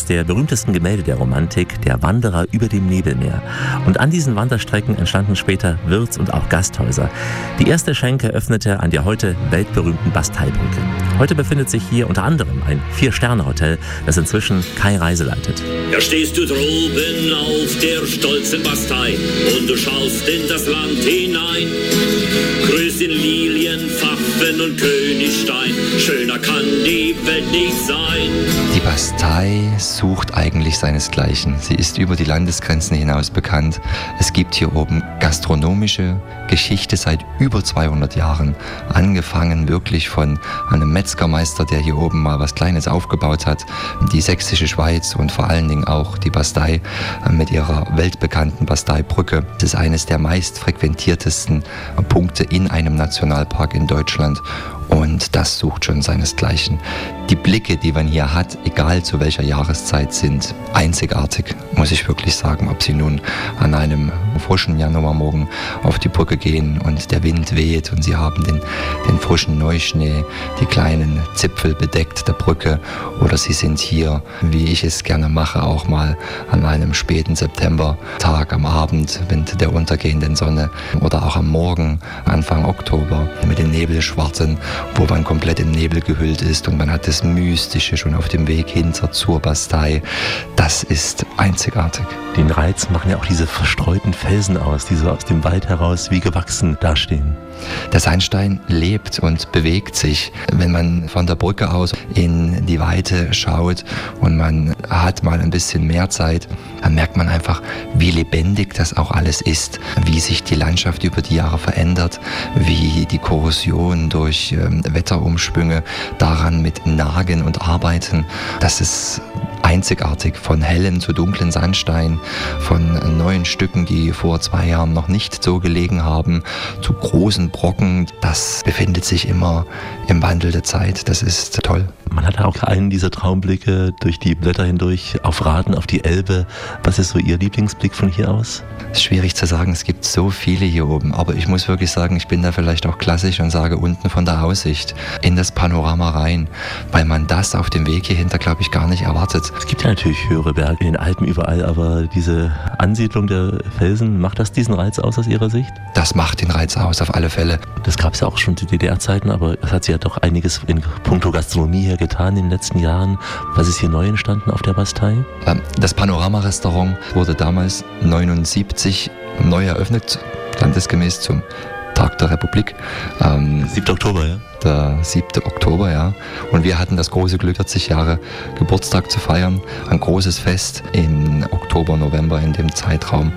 der berühmtesten Gemälde der Romantik, der Wanderer über dem Nebelmeer. Und an diesen Wanderstrecken entstanden später Wirts- und auch Gasthäuser. Die erste Schenke öffnete an der heute weltberühmten Basteibrücke. Heute befindet sich hier unter anderem ein 4-Sterne-Hotel, das inzwischen Kai Reise leitet. Da stehst du droben auf der stolzen Bastei und du schaust in das Land hinein. Grüß in Lilien, Pfaffen und Königstein, schöner kann die Welt nicht sein. Die Bastei sucht eigentlich seinesgleichen. Sie ist über die Landesgrenzen hinaus bekannt. Es gibt hier oben gastronomische Geschichte seit über 200 Jahren. Angefangen wirklich von einem Metzgermeister, der hier oben mal was Kleines aufgebaut hat. Die Sächsische Schweiz und vor allen Dingen auch die Bastei mit ihrer weltbekannten Basteibrücke. Das ist eines der meist frequentiertesten Punkte in einem Nationalpark in Deutschland. Und das sucht schon seinesgleichen. Die Blicke, die man hier hat, egal zu welcher Jahreszeit, sind einzigartig, muss ich wirklich sagen. Ob Sie nun an einem frischen Januarmorgen auf die Brücke gehen und der Wind weht und Sie haben den frischen Neuschnee, die kleinen Zipfel bedeckt der Brücke, oder Sie sind hier, wie ich es gerne mache, auch mal an einem späten Septembertag am Abend mit der untergehenden Sonne oder auch am Morgen, Anfang Oktober, mit den Nebelschwarzen, wo man komplett im Nebel gehüllt ist und man hat das Mystische schon auf dem Weg hinter zur Bastei. Das ist einzigartig. Den Reiz machen ja auch diese verstreuten Felsen aus, die so aus dem Wald heraus wie gewachsen dastehen. Der Sandstein lebt und bewegt sich. Wenn man von der Brücke aus in die Weite schaut und man hat mal ein bisschen mehr Zeit, dann merkt man einfach, wie lebendig das auch alles ist, wie sich die Landschaft über die Jahre verändert, wie die Korrosion durch Wetterumschwünge daran mit nagen und arbeiten. Das ist einzigartig, von hellem zu dunklen Sandstein, von neuen Stücken, die vor 2 Jahren noch nicht so gelegen haben, zu großen Brocken. Das befindet sich immer im Wandel der Zeit. Das ist toll. Man hat auch einen dieser Traumblicke durch die Blätter hindurch auf Raden, auf die Elbe. Was ist so Ihr Lieblingsblick von hier aus? Es ist schwierig zu sagen, es gibt so viele hier oben. Aber ich muss wirklich sagen, ich bin da vielleicht auch klassisch und sage unten von der Aussicht in das Panorama rein, weil man das auf dem Weg hierhinter, glaube ich, gar nicht erwartet. Es gibt ja natürlich höhere Berge in den Alpen überall, aber diese Ansiedlung der Felsen, macht das diesen Reiz aus Ihrer Sicht? Das macht den Reiz aus, auf alle Fälle. Das gab es ja auch schon zu DDR-Zeiten, aber es hat sich ja doch einiges in puncto Gastronomie hier getan in den letzten Jahren. Was ist hier neu entstanden auf der Bastei? Das Panorama-Restaurant wurde damals 1979 neu eröffnet, standesgemäß zum Tag der Republik. 7. Oktober, ja? Der 7. Oktober, ja. Und wir hatten das große Glück, 40 Jahre Geburtstag zu feiern. Ein großes Fest im Oktober, November, in dem Zeitraum.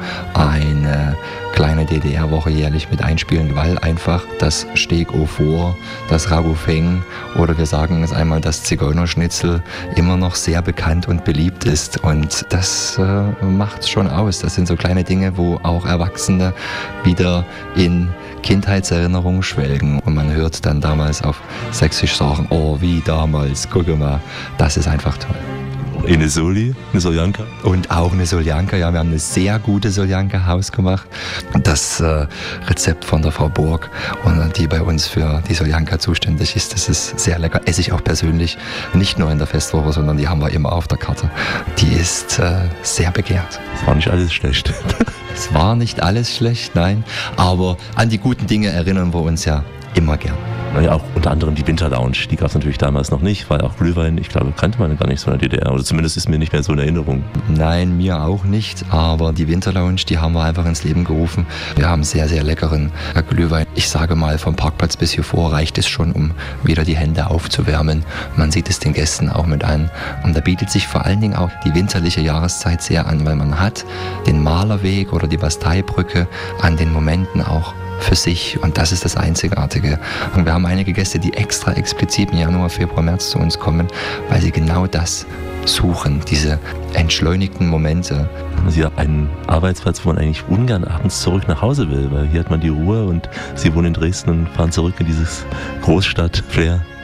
Eine kleine DDR-Woche jährlich mit einspielen, weil einfach das Steak au Four, das Ragout Feng oder wir sagen es einmal, das Zigeunerschnitzel immer noch sehr bekannt und beliebt ist. Und das macht es schon aus. Das sind so kleine Dinge, wo auch Erwachsene wieder in Kindheitserinnerungen schwelgen. Und man hört dann damals auf Sächsisch sagen, oh, wie damals, guck mal, das ist einfach toll. Eine Soli, eine Soljanka? Und auch eine Soljanka, ja, wir haben eine sehr gute Soljanka hausgemacht. Das Rezept von der Frau Burg, und die bei uns für die Soljanka zuständig ist, das ist sehr lecker. Esse ich auch persönlich, nicht nur in der Festwoche, sondern die haben wir immer auf der Karte. Die ist sehr begehrt. Das war nicht alles schlecht. Es war nicht alles schlecht, nein, aber an die guten Dinge erinnern wir uns ja immer gern. Naja, auch unter anderem die Winterlounge, die gab es natürlich damals noch nicht, weil auch Glühwein, ich glaube, kannte man gar nicht so in der DDR, oder zumindest ist mir nicht mehr so in Erinnerung. Nein, mir auch nicht, aber die Winterlounge, die haben wir einfach ins Leben gerufen. Wir haben sehr, sehr leckeren Glühwein. Ich sage mal, vom Parkplatz bis hier vor reicht es schon, um wieder die Hände aufzuwärmen. Man sieht es den Gästen auch mit an. Und da bietet sich vor allen Dingen auch die winterliche Jahreszeit sehr an, weil man hat den Malerweg oder die Basteibrücke an den Momenten auch für sich, und das ist das Einzigartige. Und wir haben einige Gäste, die extra explizit im Januar, Februar, März zu uns kommen, weil sie genau das suchen, diese entschleunigten Momente. Haben Sie einen Arbeitsplatz, wo man eigentlich ungern abends zurück nach Hause will, weil hier hat man die Ruhe und Sie wohnen in Dresden und fahren zurück in dieses Großstadt-Flair?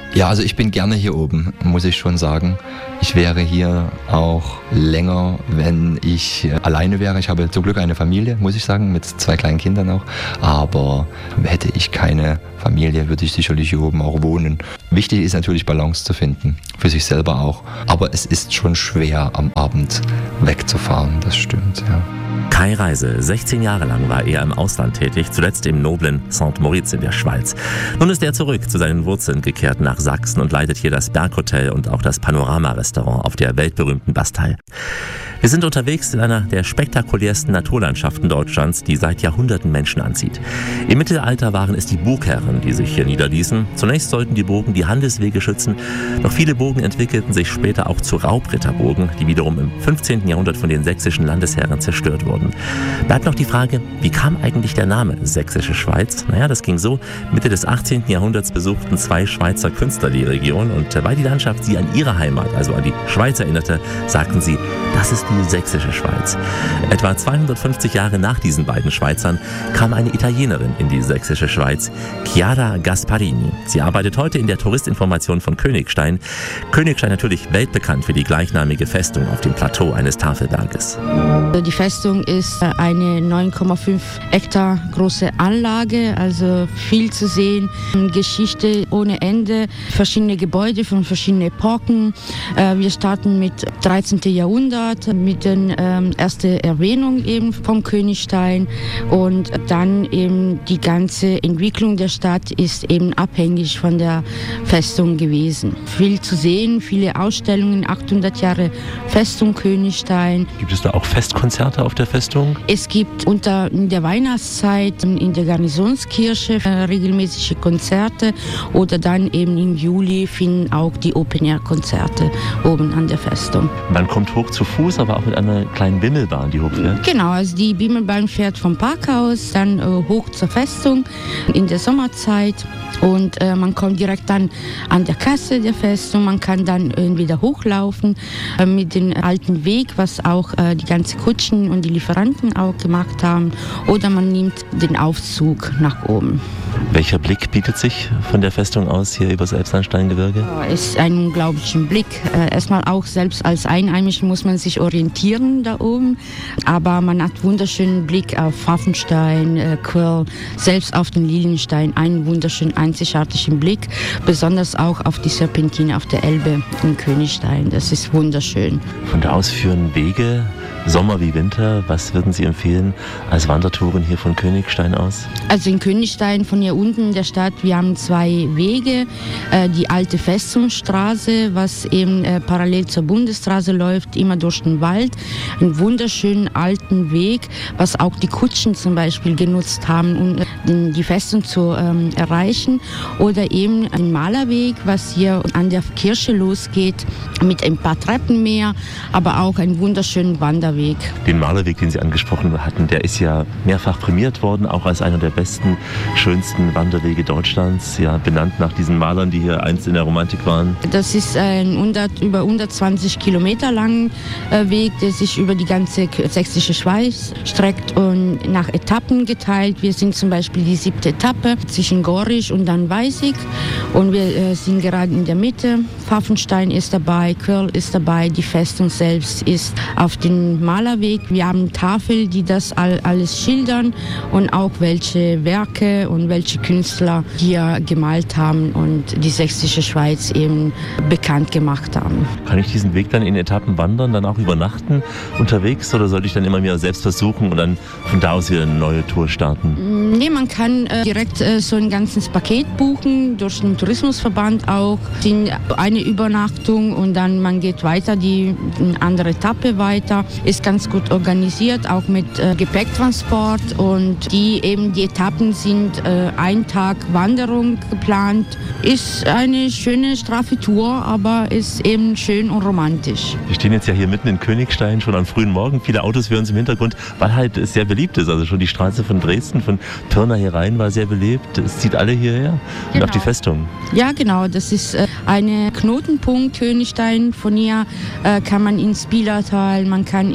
Ja, also ich bin gerne hier oben, muss ich schon sagen. Ich wäre hier auch länger, wenn ich alleine wäre. Ich habe zum Glück eine Familie, muss ich sagen, mit 2 kleinen Kindern auch. Aber hätte ich keine Familie, würde ich sicherlich hier oben auch wohnen. Wichtig ist natürlich Balance zu finden, für sich selber auch. Aber es ist schon schwer, am Abend wegzufahren, das stimmt, ja. Kai Reise, 16 Jahre lang war er im Ausland tätig, zuletzt im noblen Saint-Moritz in der Schweiz. Nun ist er zurück zu seinen Wurzeln gekehrt nach Sachsen und leitet hier das Berghotel und auch das Panorama-Restaurant auf der weltberühmten Bastei. Wir sind unterwegs in einer der spektakulärsten Naturlandschaften Deutschlands, die seit Jahrhunderten Menschen anzieht. Im Mittelalter waren es die Burgherren, die sich hier niederließen. Zunächst sollten die Burgen die Handelswege schützen, doch viele Burgen entwickelten sich später auch zu Raubritterburgen, die wiederum im 15. Jahrhundert von den sächsischen Landesherren zerstört wurden. Bleibt noch die Frage, wie kam eigentlich der Name Sächsische Schweiz? Naja, das ging so, Mitte des 18. Jahrhunderts besuchten 2 Schweizer Künstler die Region und weil die Landschaft sie an ihre Heimat, also an die Schweiz erinnerte, sagten sie, das ist die Sächsische Schweiz. Etwa 250 Jahre nach diesen beiden Schweizern kam eine Italienerin in die Sächsische Schweiz, Chiara Gasparini. Sie arbeitet heute in der Touristinformation von Königstein. Königstein natürlich weltbekannt für die gleichnamige Festung auf dem Plateau eines Tafelberges. Die Festung ist eine 9,5 Hektar große Anlage, also viel zu sehen. Geschichte ohne Ende, verschiedene Gebäude von verschiedenen Epochen. Wir starten mit 13. Jahrhundert, mit der ersten Erwähnung eben vom Königstein und dann eben die ganze Entwicklung der Stadt ist eben abhängig von der Festung gewesen. Viel zu sehen, viele Ausstellungen, 800 Jahre Festung Königstein. Gibt es da auch Festkonzerte auf der Festung? Es gibt in der Weihnachtszeit in der Garnisonskirche regelmäßige Konzerte oder dann eben im Juli finden auch die Open-Air-Konzerte oben an der Festung. Man kommt hoch zu Fuß, aber auch mit einer kleinen Bimmelbahn, die hochfährt? Genau, also die Bimmelbahn fährt vom Parkhaus dann hoch zur Festung in der Sommerzeit und man kommt direkt dann an der Kasse der Festung. Man kann dann wieder hochlaufen mit dem alten Weg, was auch die ganzen Kutschen und die Lieferanten auch gemacht haben. Oder man nimmt den Aufzug nach oben. Welcher Blick bietet sich von der Festung aus hier über das Elbsandsteingebirge? Es ist ein unglaublicher Blick. Erstmal auch selbst als Einheimischer muss man sich orientieren da oben. Aber man hat wunderschönen Blick auf Pfaffenstein, Quirl, selbst auf den Lilienstein. Einen wunderschönen, einzigartigen Blick. Besonders auch auf die Serpentine auf der Elbe in Königstein. Das ist wunderschön. Von da aus führen Wege, Sommer wie Winter. Was würden Sie empfehlen als Wandertouren hier von Königstein aus? Also in Königstein von hier unten in der Stadt, wir haben 2 Wege. Die alte Festungsstraße, was eben parallel zur Bundesstraße läuft, immer durch den Wald. Einen wunderschönen alten Weg, was auch die Kutschen zum Beispiel genutzt haben, um die Festung zu erreichen. Oder eben ein Malerweg, was hier an der Kirche losgeht, mit ein paar Treppen mehr, aber auch einen wunderschönen Wanderweg. Den Malerweg, den Sie angesprochen hatten, der ist ja mehrfach prämiert worden, auch als einer der besten, schönsten Wanderwege Deutschlands, ja, benannt nach diesen Malern, die hier einst in der Romantik waren. Das ist ein über 120 Kilometer langer Weg, der sich über die ganze sächsische Schweiz streckt und nach Etappen geteilt. Wir sind zum Beispiel die 7. Etappe zwischen Gorisch und dann Weißig und wir sind gerade in der Mitte. Pfaffenstein ist dabei, Quirl ist dabei, die Festung selbst ist auf den Malerweg. Wir haben Tafeln, die das alles schildern und auch welche Werke und welche Künstler hier gemalt haben und die sächsische Schweiz eben bekannt gemacht haben. Kann ich diesen Weg dann in Etappen wandern, dann auch übernachten unterwegs oder sollte ich dann immer wieder selbst versuchen und dann von da aus wieder eine neue Tour starten? Nee, man kann direkt so ein ganzes Paket buchen, durch den Tourismusverband auch. Eine Übernachtung und dann man geht weiter, eine andere Etappe weiter. Ist ganz gut organisiert, auch mit Gepäcktransport und die Etappen sind ein Tag Wanderung geplant. Ist eine schöne, straffe Tour, aber ist eben schön und romantisch. Wir stehen jetzt ja hier mitten in Königstein, schon am frühen Morgen. Viele Autos hören uns im Hintergrund, weil halt es sehr beliebt ist. Also schon die Straße von Dresden, von Pirna hier rein war sehr belebt. Es zieht alle hierher und auch die Festung. Ja, genau. Das ist ein Knotenpunkt Königstein. Von hier kann man ins Bielertal, man kann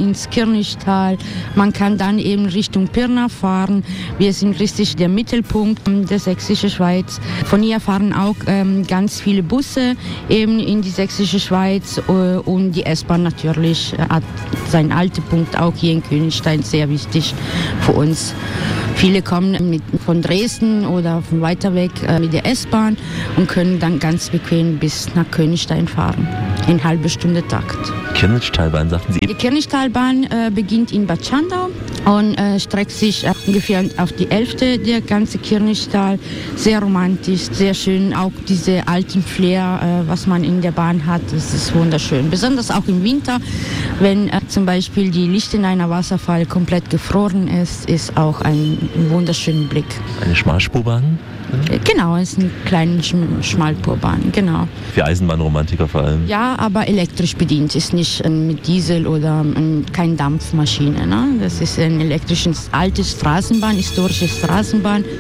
ins Kirnichtal. Man kann dann eben Richtung Pirna fahren. Wir sind richtig der Mittelpunkt der Sächsischen Schweiz. Von hier fahren auch ganz viele Busse eben in die Sächsische Schweiz und die S-Bahn natürlich hat seinen Haltepunkt auch hier in Königstein, sehr wichtig für uns. Viele kommen von Dresden oder von weiter weg mit der S-Bahn und können dann ganz bequem bis nach Königstein fahren. In halbe Stunde Takt. Kirnichtalbahn, sagten Sie? Die Kirnichtalbahn beginnt in Bad Schandau und streckt sich ungefähr auf die Hälfte der ganze Kirnichtal. Sehr romantisch, sehr schön. Auch diese alten Flair, was man in der Bahn hat, das ist wunderschön. Besonders auch im Winter, wenn zum Beispiel die Lichtenhainer Wasserfall komplett gefroren ist auch ein wunderschöner Blick. Eine Schmalspurbahn? Genau, es ist eine kleine Schmalspurbahn, genau. Für Eisenbahnromantiker vor allem? Ja, aber elektrisch bedient, ist nicht mit Diesel oder keine Dampfmaschine. Ne? Das ist eine elektrische alte Straßenbahn, historische Straßenbahn.